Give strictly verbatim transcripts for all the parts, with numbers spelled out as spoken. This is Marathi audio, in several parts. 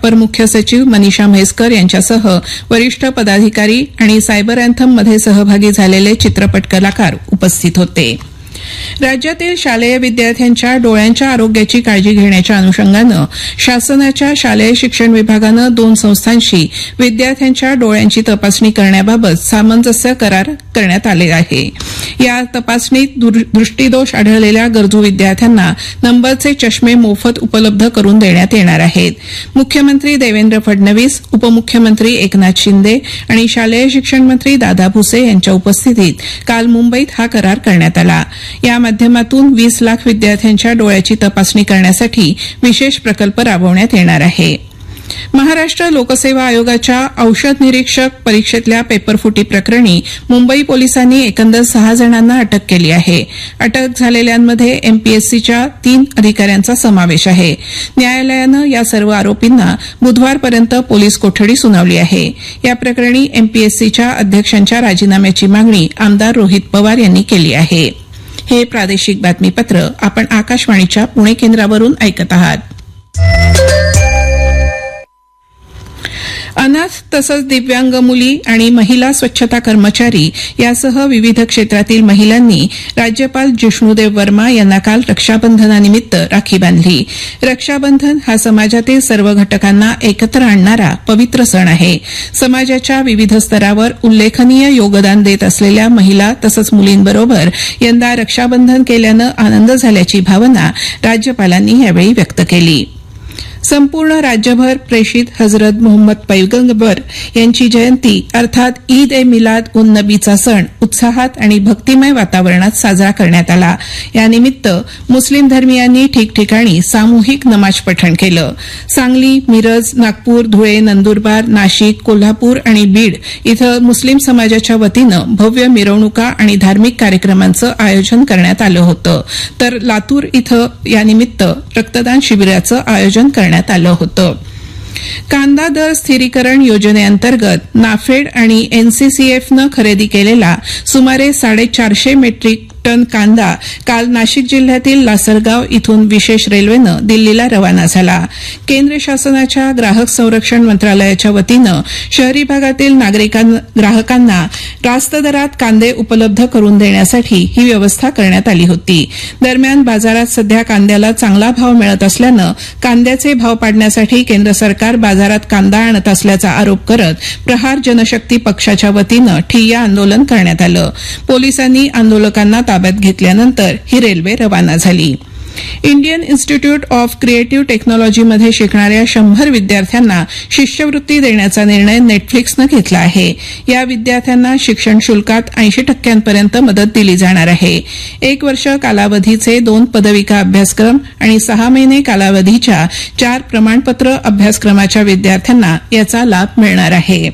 अपर मुख्य सचिव मनीषा म्हैसकर यांच्यासह वरिष्ठ पदाधिकारी आणि सायबर अँथममध्ये सहभागी झालेले चित्रपट कलाकार उपस्थित होते. राज्यातील शालेय विद्यार्थ्यांच्या डोळ्यांच्या आरोग्याची काळजी घेण्याच्या अनुषंगानं शासनाच्या शालेय शिक्षण विभागानं दोन संस्थांशी विद्यार्थ्यांच्या डोळ्यांची तपासणी करण्याबाबत सामंजस्य करार करण्यात आले आहे. या तपासणीत दृष्टीदोष आढळलेल्या गरजू विद्यार्थ्यांना नंबरचे चष्मे मोफत उपलब्ध करून देण्यात येणार आहेत. मुख्यमंत्री देवेंद्र फडणवीस, उपमुख्यमंत्री एकनाथ शिंदे आणि शालेय शिक्षण मंत्री दादा भुसे यांच्या उपस्थितीत काल मुंबईत हा करार करण्यात आला. या माध्यमातून वीस लाख विद्यार्थ्यांच्या डोळ्याची तपासणी करण्यासाठी विशेष प्रकल्प राबवण्यात येणार आहे. महाराष्ट्र लोकसेवा आयोगाच्या औषध निरीक्षक परीक्षेतल्या पेपरफुटी प्रकरणी मुंबई पोलिसांनी एकंदर सहा जणांना अटक केली आहे. अटक झालेल्यांमध्ये एमपीएससीच्या तीन अधिकाऱ्यांचा समावेश आहे. न्यायालयानं या सर्व आरोपींना बुधवारपर्यंत पोलीस कोठडी सुनावली आहे. या प्रकरणी एमपीएससीच्या अध्यक्षांच्या राजीनाम्याची मागणी आमदार रोहित पवार यांनी केली आहे. हे प्रादेशिक बातमीपत्र आपण आकाशवाणीच्या पुणे केंद्रावरून ऐकत आहात. अनाथ तसंच दिव्यांग मुली आणि महिला स्वच्छता कर्मचारी यासह विविध क्षेत्रातील महिलांनी राज्यपाल जिष्णुदेव वर्मा यांना काल रक्षाबंधनानिमित्त राखी बांधली. रक्षाबंधन हा समाजातील सर्व घटकांना एकत्र आणणारा पवित्र सण आहे. समाजाच्या विविध स्तरावर उल्लेखनीय योगदान देत असलेल्या महिला तसंच मुलींबरोबर यंदा रक्षाबंधन केल्यानं आनंद झाल्याची भावना राज्यपालांनी यावेळी व्यक्त केली. संपूर्ण राज्यभर प्रेषित हजरत मोहम्मद पैगंबर यांची जयंती अर्थात ईद ए मिलाद उन नबीचा सण उत्साहात आणि भक्तिमय वातावरणात साजरा करण्यात आला. यानिमित्त मुस्लिम धर्मियांनी ठिकठिकाणी सामूहिक नमाज पठण केलं. सांगली, मिरज, नागपूर, धुळे, नंदुरबार, नाशिक, कोल्हापूर आणि बीड इथं मुस्लिम समाजाच्या वतीनं भव्य मिरवणुका आणि धार्मिक कार्यक्रमांचं आयोजन करण्यात आलं होतं. तर लातूर इथं यानिमित्त रक्तदान शिबिराचं आयोजन करण्यात आलं होतं. कांदा दर स्थिरीकरण योजनेअंतर्गत नाफेड आणि एनसीसीएफनं खरेदी केलेला सुमारे साडेचारशे मेट्रिक टन कांदा काल नाशिक जिल्ह्यातील लासलगाव इथून विशेष रेल्वेनं दिल्लीला रवाना झाला. केंद्र शासनाच्या ग्राहक संरक्षण मंत्रालयाच्या वतीनं शहरी भागातील ग्राहकांना रास्त दरात कांदे उपलब्ध करून देण्यासाठी ही व्यवस्था करण्यात आली होती. दरम्यान बाजारात सध्या कांद्याला चांगला भाव मिळत असल्यानं कांद्याचे भाव पाडण्यासाठी केंद्र सरकार बाजारात कांदा आणत असल्याचा आरोप करत प्रहार जनशक्ती पक्षाच्या वतीनं ठिय्या आंदोलन करण्यात आलं. पोलिसांनी आंदोलकांना ताब्यात घेतल्यानंतर ही रेल्वे रवाना झाली. इंडियन इन्स्टिट्यूट ऑफ क्रिएटिव्ह टेक्नॉलॉजीमध्ये शिकणाऱ्या शंभर विद्यार्थ्यांना शिष्यवृत्ती देण्याचा निर्णय नेटफ्लिक्सनं घेतला आहे. या विद्यार्थ्यांना शिक्षण शुल्कात ऐंशी टक्क्यांपर्यंत मदत दिली जाणार आहे. एक वर्ष कालावधीचे दोन पदविका अभ्यासक्रम आणि सहा महिने कालावधीच्या चार प्रमाणपत्र अभ्यासक्रमाच्या विद्यार्थ्यांना याचा लाभ मिळणार आहे.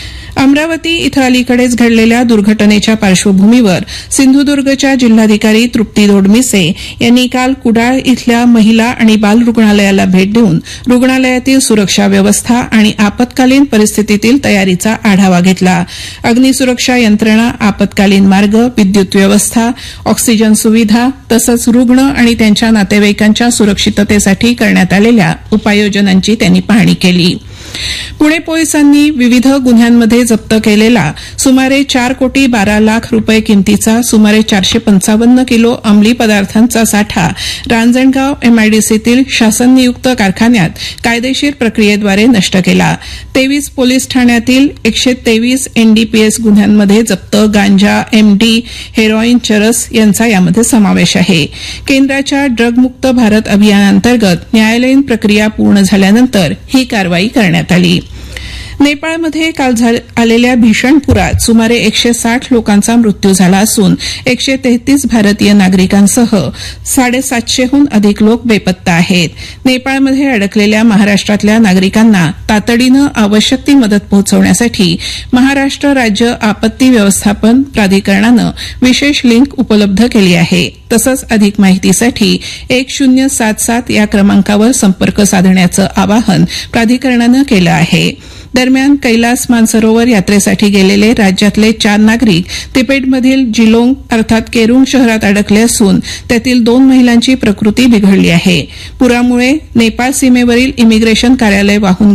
अमरावती इथं अलीकडेच घडलेल्या दुर्घटनेच्या पार्श्वभूमीवर सिंधुदुर्गच्या जिल्हाधिकारी तृप्ती दोडमिसे यांनी काल कुडाळ इथल्या महिला आणि बाल रुग्णालयाला भेट देऊन रुग्णालयातील सुरक्षा व्यवस्था आणि आपत्कालीन परिस्थितीतील तयारीचा आढावा घेतला. अग्निसुरक्षा यंत्रणा, आपत्कालीन मार्ग, विद्युत व्यवस्था, ऑक्सिजन सुविधा तसंच रुग्ण आणि त्यांच्या नातेवाईकांच्या सुरक्षिततेसाठी करण्यात आलेल्या उपाययोजनांची त्यांनी पाहणी केली. पुणे पोलिसांनी विविध गुन्ह्यांमध्ये जप्त केलेला सुमारे चार कोटी बारा लाख रुपये किमतीचा सुमारे चारशे पंचावन्न किलो अंमली पदार्थांचा साठा रांजणगाव एमआयडीसीतील शासन नियुक्त कारखान्यात कायदेशीर प्रक्रियेद्वारे नष्ट केला. तेवीस पोलीस ठाण्यातील एकशे तेवीस एनडीपीएस गुन्ह्यांमध्ये जप्त गांजा, एमडी, हेरॉईन, चरस यांचा यामध्ये समावेश आहे. केंद्राच्या ड्रगमुक्त भारत अभियानांतर्गत न्यायालयीन प्रक्रिया पूर्ण झाल्यानंतर ही कारवाई करण्यात आली. नेपाळमध्ये काल आलेल्या भीषण पुरात सुमारे एकशे साठ लोकांचा मृत्यू झाला असून एकशे तेहतीस भारतीय नागरिकांसह साडेसातशेहून अधिक लोक बेपत्ता आहेत. नेपाळमध्ये अडकलेल्या महाराष्ट्रातल्या नागरिकांना तातडीनं आवश्यक ती मदत पोहोचवण्यासाठी महाराष्ट्र राज्य आपत्ती व्यवस्थापन प्राधिकरणानं विशेष लिंक उपलब्ध केली आहे. तसंच अधिक माहितीसाठी एक शून्य सात सात या क्रमांकावर संपर्क साधण्याचं आवाहन प्राधिकरणानं केलं आहे. दरम्यान कैलास मानसरोवर यात्रेसाठी गेलेले राज्यातले चार नागरिक तिबेटमधील जिलोंग अर्थात केरुंग शहरात अडकले असून त्यातील दोन महिलांची प्रकृती बिघडली आहे. पुरामुळे नेपाळ सीमेवरील इमिग्रेशन कार्यालय वाहून